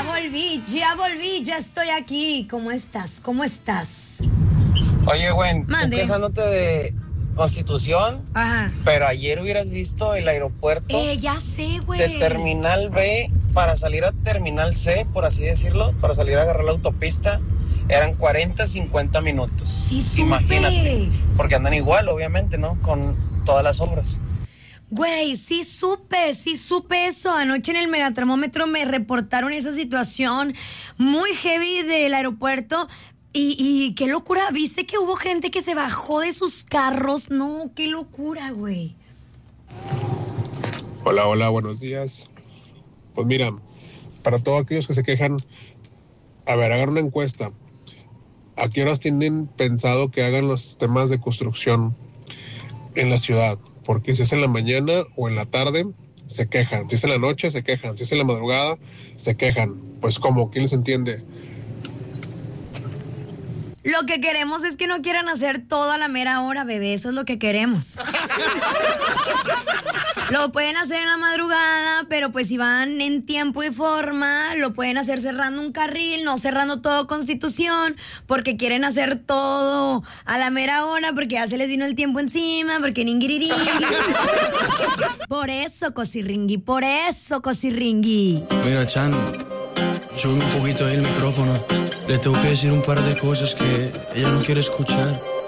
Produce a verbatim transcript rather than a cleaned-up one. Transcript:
volví, ya volví, ya estoy aquí. ¿Cómo estás? ¿Cómo estás? Oye, güey, tú Mande. quejándote de Constitución, Ajá. pero ayer hubieras visto el aeropuerto Eh, ya sé, güey. de Terminal B para salir a Terminal C, por así decirlo, para salir a agarrar la autopista, eran cuarenta, cincuenta minutos. Sí, supe. Imagínate, porque andan igual, obviamente, ¿no? Con todas las obras. Güey, sí supe, sí supe eso. Anoche en el megatermómetro me reportaron esa situación muy heavy del aeropuerto. Y, y qué locura, ¿viste que hubo gente que se bajó de sus carros? No, qué locura, güey. Hola, hola, buenos días. Pues mira, para todos aquellos que se quejan, a ver, hagan una encuesta. ¿A qué horas tienen pensado que hagan los temas de construcción en la ciudad? Porque si es en la mañana o en la tarde, se quejan. Si es en la noche, se quejan. Si es en la madrugada, se quejan. Pues ¿cómo? ¿Quién les entiende? Lo que queremos es que no quieran hacer todo a la mera hora, bebé. Eso es lo que queremos. Lo pueden hacer en la madrugada, pero pues si van en tiempo y forma, lo pueden hacer cerrando un carril, no cerrando todo Constitución, porque quieren hacer todo a la mera hora, porque ya se les vino el tiempo encima, porque ningiriringui. Por eso, cosirringui, por eso, cosirringui. Mira, Chan, sube un poquito ahí el micrófono. Le tengo que decir un par de cosas que ella no quiere escuchar.